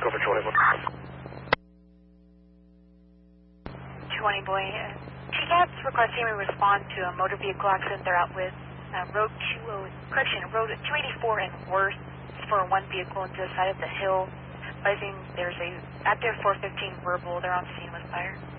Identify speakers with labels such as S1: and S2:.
S1: Go for 20.
S2: 20 boy. TCAT's requesting we respond to a motor vehicle accident they're out with. Road 284 and worse for one vehicle into the side of the hill. Advising there's a active 415 verbal. They're on scene with fire.